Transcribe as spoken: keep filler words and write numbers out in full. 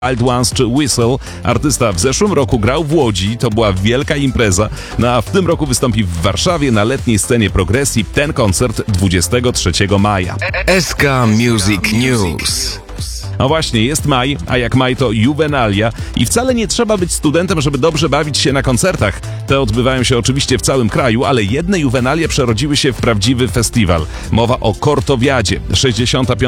Wild Ones czy Whistle. Artysta w zeszłym roku grał w Łodzi, to była wielka impreza, no a w tym roku wystąpi w Warszawie na letniej scenie progresji. Ten koncert dwudziestego trzeciego maja. S K Music News. No właśnie, jest maj, a jak maj to juwenalia i wcale nie trzeba być studentem, żeby dobrze bawić się na koncertach. Te odbywają się oczywiście w całym kraju, ale jedne juwenalie przerodziły się w prawdziwy festiwal. Mowa o Kortowiadzie. sześćdziesiąta piąta